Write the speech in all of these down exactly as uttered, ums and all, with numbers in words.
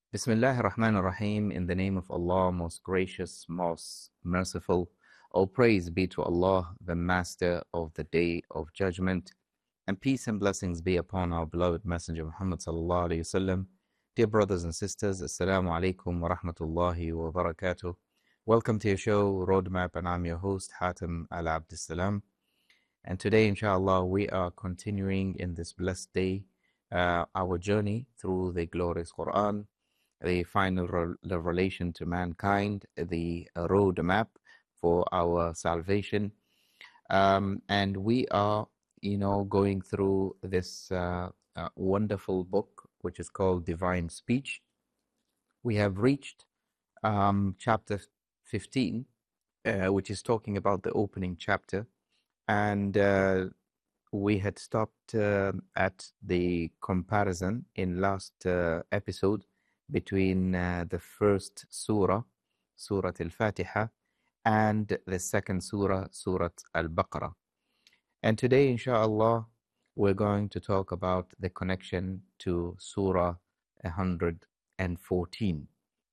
Bismillah ar-Rahman ar-Rahim, in the name of Allah, most gracious, most merciful. All praise be to Allah, the Master of the Day of Judgment, and peace and blessings be upon our beloved Messenger Muhammad sallallahu alayhi wasallam. Dear brothers and sisters, Assalamu alaikum wa rahmatullahi wa barakatuh. Welcome to your show, Roadmap, and I'm your host, Hatem Al-Abdussalam. And today, inshallah, we are continuing in this blessed day uh, our journey through the glorious Quran, the final re- revelation to mankind, the roadmap for our salvation. Um, and we are, you know, going through this uh, uh, wonderful book, which is called Divine Speech. We have reached um, chapter fifteen, uh, which is talking about the opening chapter. And uh, we had stopped uh, at the comparison in last uh, episode between uh, the first surah, Surah Al-Fatiha, and the second surah, Surah Al-Baqarah. And today, inshallah, we're going to talk about the connection to Surah one hundred fourteen.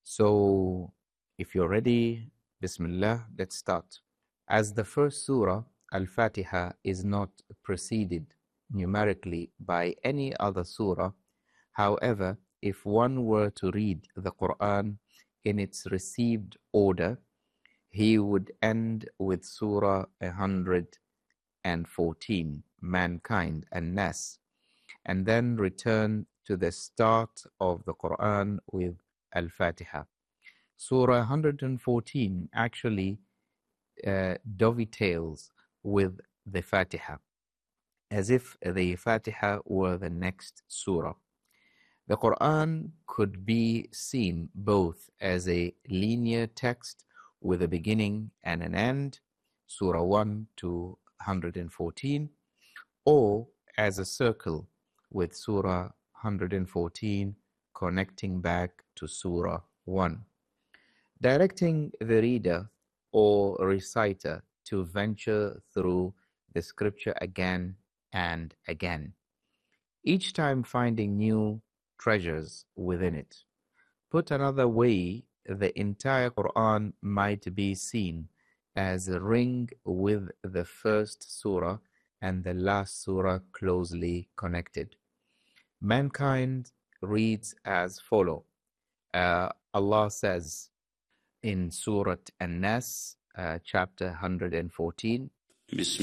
So, if you're ready, Bismillah, let's start. As the first surah, Al-Fatiha is not preceded numerically by any other surah. However, if one were to read the Quran in its received order, he would end with Surah one hundred fourteen, Mankind and Nas, and then return to the start of the Quran with Al-Fatiha. Surah one hundred fourteen actually uh, dovetails with the Fatiha, as if the Fatiha were the next surah. The Quran could be seen both as a linear text with a beginning and an end, Surah one to one hundred fourteen, or as a circle with Surah one hundred fourteen connecting back to Surah one, directing the reader or reciter to venture through the scripture again and again, each time finding new treasures within it. Put another way, the entire Quran might be seen as a ring with the first surah and the last surah closely connected. Mankind reads as follows. Uh, Allah says in Surah An-Nas, uh, chapter one hundred fourteen,